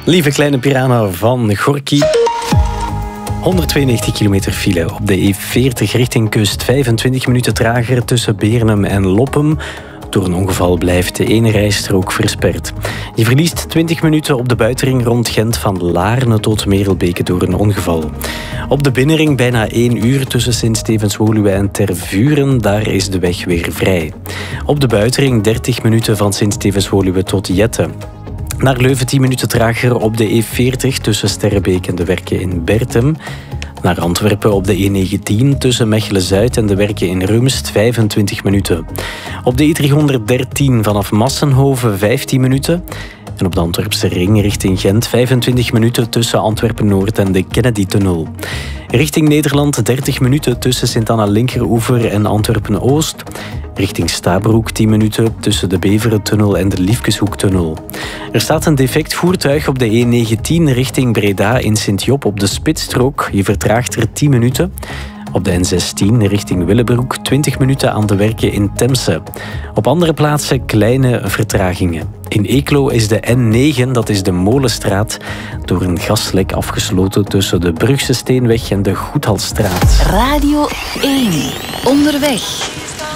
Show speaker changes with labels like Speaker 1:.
Speaker 1: Lieve kleine piranha van Gorky. 192 kilometer file op de E40 richting kust. 25 minuten trager tussen Beernem en Loppem. Door een ongeval blijft de ene rijstrook versperd. Je verliest 20 minuten op de buitenring rond Gent van Laarne tot Merelbeke door een ongeval. Op de binnenring bijna 1 uur tussen Sint-Stevens-Woluwe en Tervuren. Daar is de weg weer vrij. Op de buitenring 30 minuten van Sint-Stevens-Woluwe tot Jette. Naar Leuven 10 minuten trager op de E40 tussen Sterrebeek en de werken in Bertem. Naar Antwerpen op de E19 tussen Mechelen-Zuid en de werken in Rumst 25 minuten. Op de E313 vanaf Massenhoven 15 minuten. En op de Antwerpse ring richting Gent 25 minuten tussen Antwerpen-Noord en de Kennedy-tunnel. Richting Nederland 30 minuten tussen Sint-Anna-Linkeroever en Antwerpen-Oost. Richting Stabroek 10 minuten tussen de Beveren-tunnel en de Liefkeshoek-tunnel. Er staat een defect voertuig op de E19 richting Breda in Sint-Job op de spitsstrook. Je vertraagt er 10 minuten. Op de N16 richting Willebroek 20 minuten aan de werken in Temse. Op andere plaatsen kleine vertragingen. In Eeklo is de N9, dat is de Molenstraat, door een gaslek afgesloten tussen de Brugse Steenweg en de Goedhalsstraat.
Speaker 2: Radio 1. Onderweg.